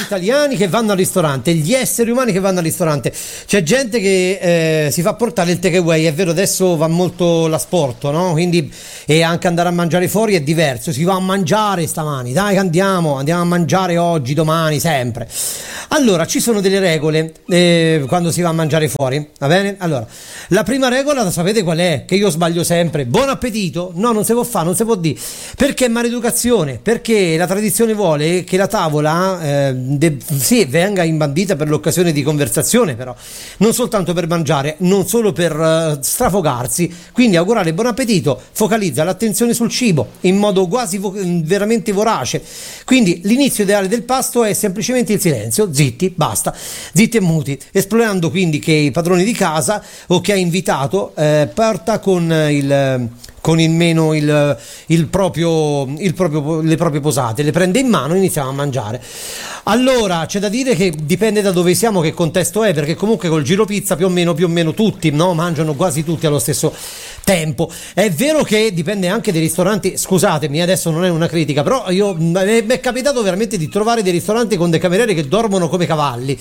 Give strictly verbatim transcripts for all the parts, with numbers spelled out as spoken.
italiani che vanno al ristorante, gli esseri umani che vanno al ristorante. C'è gente che eh, si fa portare il takeaway, è vero, adesso va molto l'asporto, no? Quindi e anche andare a mangiare fuori è diverso, si va a mangiare stamani, dai che andiamo, andiamo a mangiare oggi, domani, sempre. Allora, ci sono delle regole eh, quando si va a mangiare fuori, va bene? Allora, la prima regola, sapete qual è? Che io sbaglio sempre, buon appetito? No, non si può fare, non si può dire, perché è maleducazione, perché la tradizione vuole che la tavola eh, de- sì, venga imbandita per l'occasione di conversazione, però non soltanto per mangiare, non solo per uh, strafogarsi. Quindi augurare buon appetito focalizza l'attenzione sul cibo in modo quasi vo- veramente vorace. Quindi l'inizio ideale del pasto è semplicemente il silenzio, zitti, basta, zitti e muti, esplorando quindi che i padroni di casa o che ha invitato eh, parta con il con in meno il, il, proprio, il proprio le proprie posate, le prende in mano e iniziamo a mangiare. Allora c'è da dire che dipende da dove siamo, che contesto è, perché comunque col giro pizza più o meno più o meno tutti, no, mangiano quasi tutti allo stesso tempo. È vero che dipende anche dai ristoranti, scusatemi, adesso non è una critica, però io mi è capitato veramente di trovare dei ristoranti con dei camerieri che dormono come cavalli.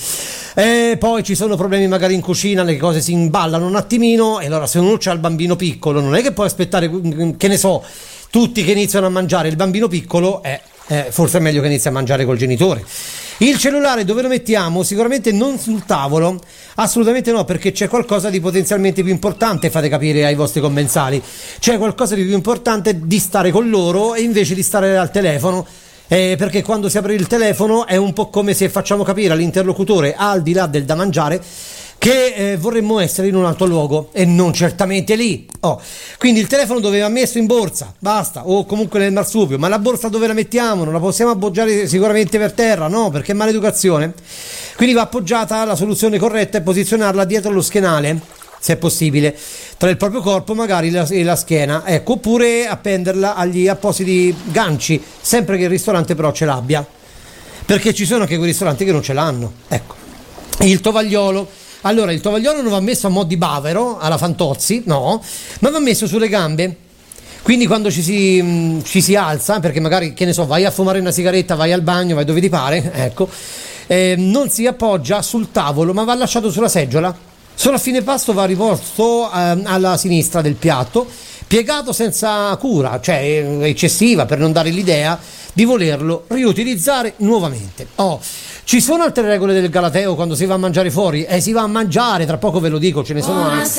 E poi ci sono problemi magari in cucina, le cose si imballano un attimino, e allora se uno c'ha il bambino piccolo non è che puoi aspettare, che ne so, tutti che iniziano a mangiare, il bambino piccolo è eh, forse è meglio che inizi a mangiare col genitore. Il cellulare dove lo mettiamo? Sicuramente non sul tavolo, assolutamente no, perché c'è qualcosa di potenzialmente più importante, fate capire ai vostri commensali, c'è qualcosa di più importante di stare con loro e invece di stare al telefono. Eh, perché quando si apre il telefono è un po' come se facciamo capire all'interlocutore, al di là del da mangiare, che eh, vorremmo essere in un altro luogo e non certamente lì. Oh. Quindi il telefono dove va messo in borsa, basta, o comunque nel marsupio, ma la borsa dove la mettiamo? Non la possiamo appoggiare sicuramente per terra, no, perché è maleducazione. Quindi va appoggiata, la soluzione corretta è posizionarla dietro lo schienale, se è possibile, tra il proprio corpo magari la, e la schiena, ecco, oppure appenderla agli appositi ganci, sempre che il ristorante però ce l'abbia, perché ci sono anche quei ristoranti che non ce l'hanno. Ecco, il tovagliolo. Allora, il tovagliolo non va messo a mo' di bavero, alla Fantozzi, no, ma va messo sulle gambe. Quindi quando ci si, mh, ci si alza, perché magari, che ne so, vai a fumare una sigaretta, vai al bagno, vai dove ti pare, ecco, eh, non si appoggia sul tavolo, ma va lasciato sulla seggiola. Solo a fine pasto va riposto eh, alla sinistra del piatto, piegato senza cura, cioè eccessiva, per non dare l'idea di volerlo riutilizzare nuovamente. Oh, ci sono altre regole del Galateo quando si va a mangiare fuori? Eh, si va a mangiare, tra poco ve lo dico, ce ne sono altre.